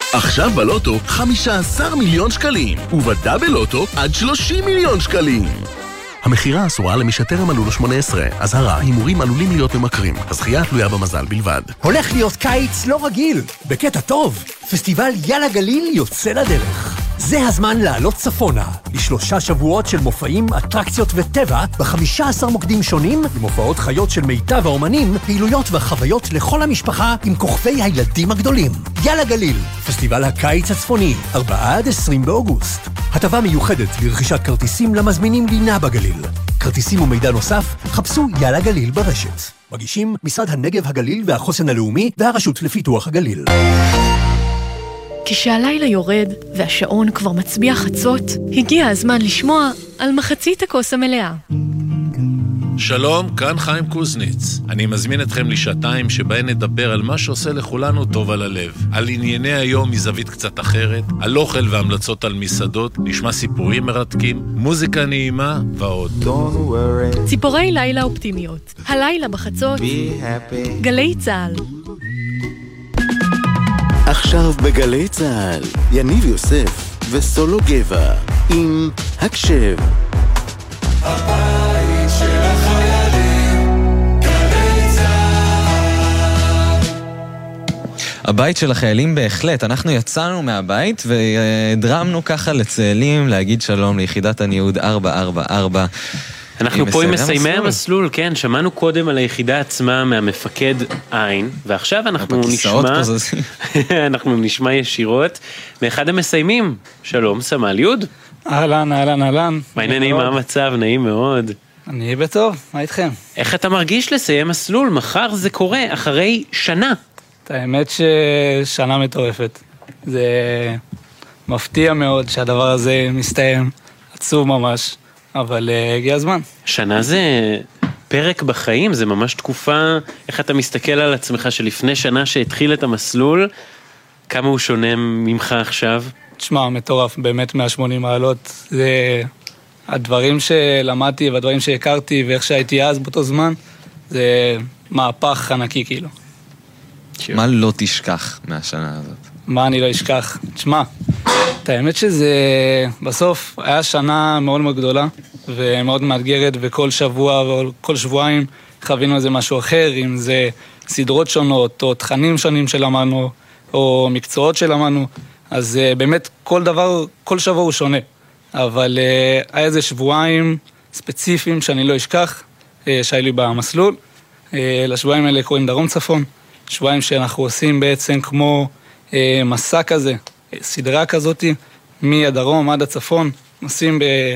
עכשיו בלוטו 15 מיליון שקלים, ובדאבל לוטו עד 30 מיליון שקלים. המחירה אסורה למי שטרם מלאו לו 18. אזהרה, הימורים עלולים להיות ממכרים. הזכייה תלויה במזל בלבד. הולך להיות קיץ לא רגיל, בקטע טוב. פסטיבל יאללה גליל יוצא לדרך. זה הזמן לעלות צפונה, ל3 שבועות של מופעים, אטרקציות וטבע, ב15 מוקדים שונים, עם הופעות חיות של מיטב האומנים, פעילויות וחוויות לכל המשפחה עם כוכבי הילדים הגדולים. יאללה גליל, פסטיבל הקיץ הצפוני, 4 עד 20 באוגוסט. הטבה מיוחדת לרכישת כרטיסים למזמינים לינה בגליל. כרטיסים ומידע נוסף, חפשו יאללה גליל ברשת. מגישים משרד הנגב הגליל והחוסן הלאומי והרשות לפיתוח הגליל. כשהלילה יורד והשעון כבר מצביע חצות, הגיע הזמן לשמוע על מחצית הכוס המלאה. שלום, כאן חיים קוזניץ. אני מזמין אתכם לשעתיים שבהן נדבר על מה שעושה לכולנו טוב על הלב. על ענייני היום מזווית קצת אחרת, על אוכל והמלצות על מסעדות, נשמע סיפורים מרתקים, מוזיקה נעימה ועוד. ציפורי לילה אופטימיות. הלילה בחצות. גלי צהל. עכשיו בגלי צהל, יניב יוסף וסולו גבע עם הקשב. הבית של החיילים, גלי צהל. הבית של החיילים בהחלט, אנחנו יצאנו מהבית ודרמנו ככה לצאלים להגיד שלום ליחידת הניהוד 444. אנחנו פה עם מסיימי המסלול, כן, שמענו קודם על היחידה עצמה מהמפקד עין, ועכשיו אנחנו נשמע ישירות מאחד המסיימים. שלום, סמל יוד. אהלן, אהלן, אהלן. מה העניינים, מה המצב? נעים מאוד. אני בטוב, מה איתכם? איך אתה מרגיש לסיים מסלול? מחר זה קורה, אחרי שנה. האמת ששנה מטורפת. זה מפתיע מאוד שהדבר הזה מסתיים, עצוב ממש. אבל הגיע הזמן. שנה זה פרק בחיים, זה ממש תקופה, איך אתה מסתכל על עצמך שלפני שנה שהתחיל את המסלול, כמה הוא שונה ממך עכשיו? תשמע, מטורף, באמת 180 מעלות. זה הדברים שלמדתי והדברים שהכרתי ואיך שהייתי אז באותו זמן, זה מהפך ענקי כאילו. מה לא תשכח מהשנה הזאת? מה אני לא אשכח? תשמע, האמת שזה בסוף היה שנה מאוד מאוד גדולה ומאוד מאתגרת, וכל שבוע וכל שבועיים חווינו איזה משהו אחר, אם זה סדרות שונות או תכנים שונים שלמדנו או מקצועות שלמדנו, אז באמת כל דבר, כל שבוע הוא שונה, אבל היה איזה שבועיים ספציפיים שאני לא אשכח שהיו לי במסלול. לשבועיים האלה קוראים דרום צפון, שבועיים שאנחנו עושים בעצם כמו מסע כזה, סדרה כזאת, מהדרום עד הצפון, נוסעים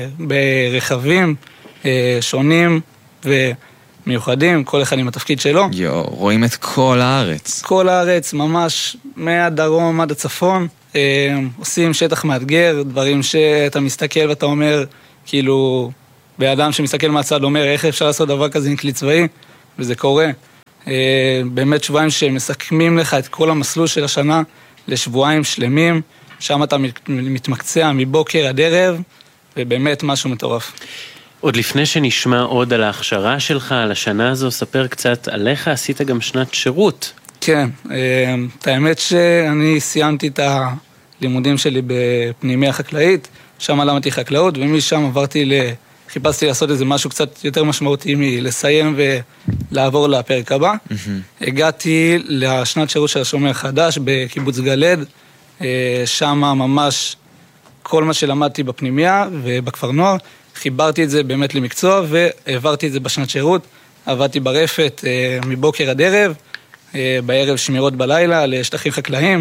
ברכבים שונים ומיוחדים, כל אחד עם התפקיד שלו. רואים את כל הארץ. כל הארץ, ממש מהדרום עד הצפון, עושים שטח מאתגר, דברים שאתה מסתכל ואתה אומר, כאילו, באדם שמסתכל מהצד אומר, איך אפשר לעשות דבר כזה עם כלי צבאי, וזה קורה. באמת שבועיים שמסכמים לך את כל המסלול של השנה לשבועיים שלמים, שם אתה מתמקצע מבוקר עד ערב, ובאמת משהו מטורף. עוד לפני שנשמע עוד על ההכשרה שלך, על השנה הזו, ספר קצת עליך, עשית גם שנת שירות. כן, את האמת שאני סיימתי את הלימודים שלי בפנימיה חקלאית, שם למדתי חקלאות, ומשם חיפשתי לעשות איזה משהו קצת יותר משמעותי מלסיים ולעבור לפרק הבא. הגעתי לשנת שירות של השומר החדש בקיבוץ גלעד, שם ממש כל מה שלמדתי בפנימיה ובכפר נוער, חיברתי את זה באמת למקצוע והעברתי את זה בשנת שירות. עבדתי ברפת מבוקר עד ערב, בערב שמירות בלילה לשטחים חקלאיים,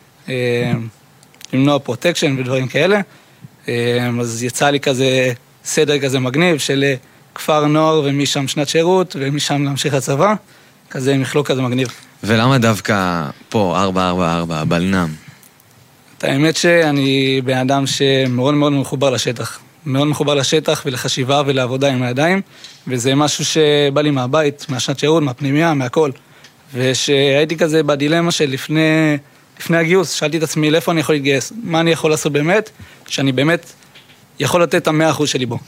למנוע פרוטקשן ודברים כאלה. אז יצא לי כזה סדר כזה מגניב של כפר נוער ומשם שנת שירות ומשם להמשיך לצבא, כזה מכלול כזה מגניב. ולמה דווקא פה 444 בלנם? האמת שאני בן אדם שמאוד מאוד מחובר לשטח, מאוד מחובר לשטח ולחשיבה ולעבודה עם הידיים, וזה משהו שבא לי מהבית, מהשנת שירות, מהפנימיה, מהכל. ושהייתי כזה בדילמה של לפני הגיוס, שאלתי את עצמי לאיפה אני יכול להתגייס, מה אני יכול לעשות באמת, שאני באמת יכול לתת את 100% שלי בו,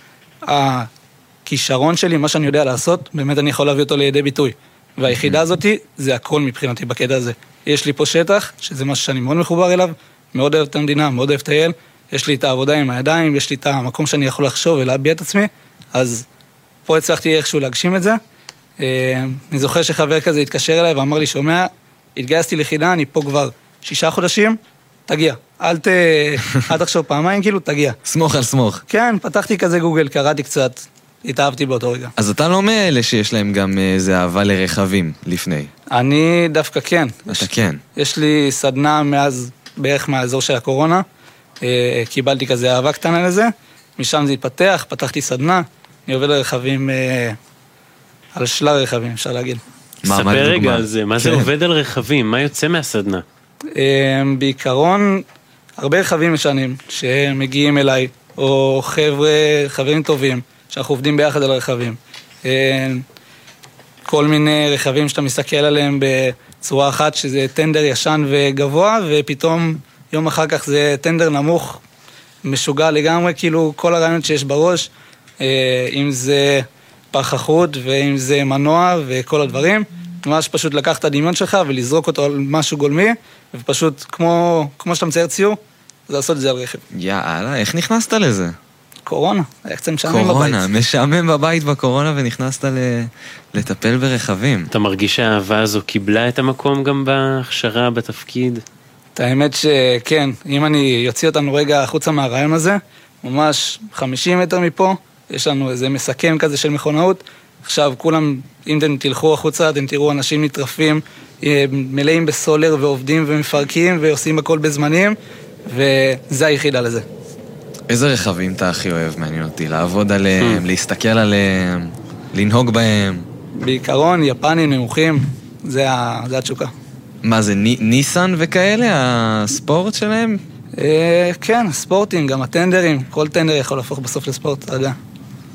שהכישרון שלי, מה שאני יודע לעשות, באמת אני יכול להביא אותו לידי ביטוי. והיחידה הזאת זה הכל מבחינתי בקטע הזה. יש לי פה שטח, שזה משהו שאני מאוד מחובר אליו, מאוד אוהב את המדינה, מאוד אוהב את הילד, יש לי את העבודה עם הידיים, יש לי את המקום שאני יכול לחשוב ולהביע את עצמי, אז פה הצלחתי איכשהו להגשים את זה. אני זוכר שחבר כזה התקשר אליי ואמר לי, שומע, התגייסתי ליחידה, אני פה כבר 6 חודשים, תגיע. אל תחשוב פעמיים, כאילו, תגיע. סמוך על סמוך. כן, פתחתי כזה גוגל, קראתי קצת, התאהבתי באותו רגע. אז אתה לא מאלה שיש להם גם איזה אהבה לרכבים לפני. אני דווקא כן. אתה כן. יש לי סדנה בערך מהאזור של הקורונה, קיבלתי כזה אהבה קטנה לזה, משם זה התפתח, פתחתי סדנה, אני עובד לרכבים, על שלל רכבים, אפשר להגיד. ספר רגע על זה, מה זה עובד על רכבים? מה יוצא מהסדנה? בעיקרון, הרבה רכבים משנים שמגיעים אליי, או חברים טובים, שאנחנו עובדים ביחד על הרכבים. כל מיני רכבים שאתה מסתכל עליהם בצורה אחת, שזה טנדר ישן וגבוה, ופתאום יום אחר כך זה טנדר נמוך, משוגע לגמרי, כאילו כל הרעיונות שיש בראש, אם זה פחחות ואם זה מנוע וכל הדברים, ממש פשוט לקח את הדמיון שלך ולזרוק אותו על משהו גולמי, ופשוט כמו שאתה מצייר ציור, זה לעשות את זה על רכב. יאללה, איך נכנסת לזה? קורונה, היה קצת משעמם בבית. קורונה, משעמם בבית בקורונה ונכנסת לטפל ברכבים. אתה מרגיש שהאהבה הזו קיבלה את המקום גם בהכשרה, בתפקיד? את האמת שכן, אם אני יוציא אותנו רגע החוצה מהרעיון הזה, ממש 50 מטר מפה, יש לנו איזה מסכם כזה של מכונאות, עכשיו כולם, אם אתם תלכו החוצה, אתם תראו אנשים נטרפים, מלאים בסולר ועובדים ומפרקים ועושים הכל בזמנים, וזה היחידה לזה. איזה רכבים אתה הכי אוהב, מעניין אותי? לעבוד עליהם, להסתכל עליהם, לנהוג בהם? בעיקרון, יפנים נמוכים, זה התשוקה. מה זה, ניסן וכאלה, הספורט שלהם? כן, ספורטים, גם הטנדרים, כל טנדר יכול להפוך בסוף לספורט, אתה יודע.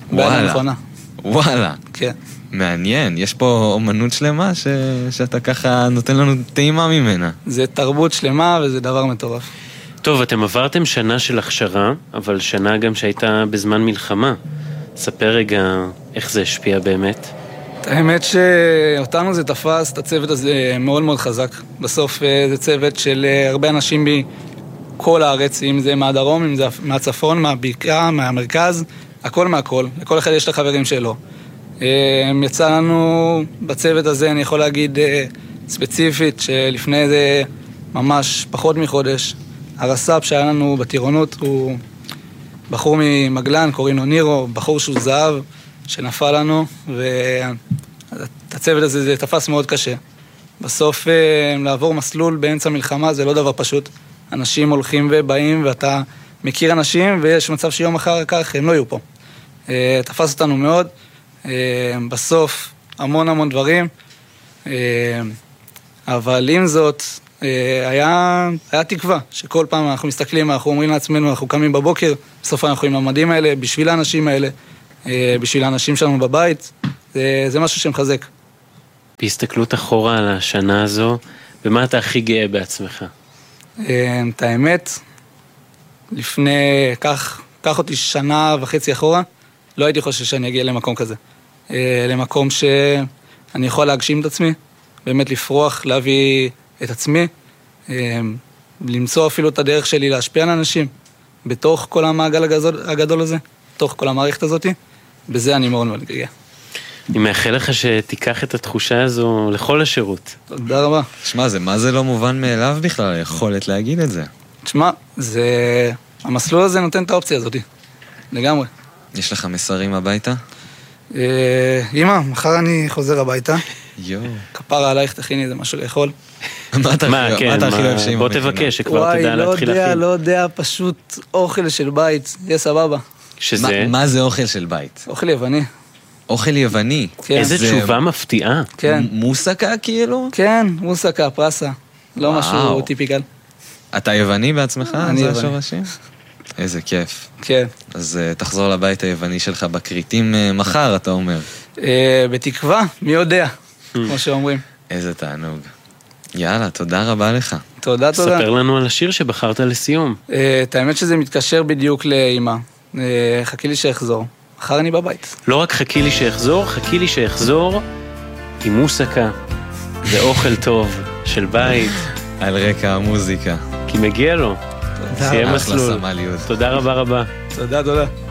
וואלה. כן. מעניין, יש פה אומנות שלמה שאתה ככה נותן לנו טעימה ממנה. זה תרבות שלמה וזה דבר מטורף. טוב, אתם עברתם שנה של הכשרה, אבל שנה גם שהייתה בזמן מלחמה. ספר רגע איך זה השפיע באמת. האמת שאותנו זה תפס, את הצוות הזה מאוד מאוד חזק. בסוף זה צוות של הרבה אנשים בכל הארץ, אם זה מהדרום, אם זה מהצפון, מהבקעה, מהמרכז, הכל מהכל. לכל אחד יש את החברים שלו. יצא לנו בצוות הזה, אני יכול להגיד ספציפית, שלפני זה ממש פחות מחודש, הרס"פ שהיה לנו בטירונות הוא בחור ממגלן, קוראים לו נירו, בחור שהוא זהב, שנפל לנו, והצוות הזה זה תפס מאוד קשה. בסוף לעבור מסלול באמצע מלחמה זה לא דבר פשוט. אנשים הולכים ובאים ואתה מכיר אנשים ויש מצב שיום אחר כך הם לא יהיו פה. תפס אותנו מאוד, בסוף המון דברים, אבל עם זאת היה תקווה שכל פעם אנחנו מסתכלים, אנחנו אומרים לעצמנו, אנחנו קמים בבוקר, בסוף אנחנו עם המדים האלה, בשביל האנשים האלה, בשביל האנשים שלנו בבית, זה משהו שמחזק. בהסתכלות אחורה על השנה הזו, במה אתה הכי גאה בעצמך? את האמת, לפני, קח אותי 1.5 שנה אחורה, לא הייתי חושב שאני אגיע למקום כזה. למקום שאני יכול להגשים את עצמי, באמת לפרוח, להביא את עצמי, למצוא אפילו את הדרך שלי להשפיע על אנשים, בתוך כל המעגל הגדול הזה, בתוך כל המערכת הזאת, בזה אני מאוד מאוד גאה. אני מאחל לך שתיקח את התחושה הזו לכל השירות. תודה רבה. תשמע, מה זה לא מובן מאליו בכלל, היכולת להגיד את זה? תשמע, המסלול הזה נותן את האופציה הזאת, לגמרי. יש לך מסרים הביתה? אמא, מחר אני חוזר הביתה. כפרה עלייך, תכיני איזה משהו לאכול. מה אתה הכי אוהב שאמא? בוא תבקש, שכבר תדע להתחיל להכין. לא יודע, פשוט אוכל של בית, יהיה סבבה. שזה? מה זה אוכל של בית? אוכל יווני. אוכל יווני? איזה תשובה מפתיעה. כן. מוסקה כאילו? כן, מוסקה, פרסה. לא משהו טיפיקל. אתה יווני בעצמך? אני יווני. זה השורשים? איזה כיף. כן. אז תחזור לבית היווני שלך בקריטים מחר, אתה אומר. בתקווה, מי יודע, כמו שאומרים. איזה תענוג. יאללה, תודה רבה לך. תודה. ספר לנו על השיר שבחרת לסיום. את האמת שזה מתקשר בדיוק לאמא. חכי לי שיחזור. מחר אני בבית. לא רק חכי לי שיחזור עם מוסקה ואוכל טוב של בית. על רקע המוזיקה. כי מגיע לו. סיים אחלה מסלול. סמל יהוד. תודה רבה רבה. תודה.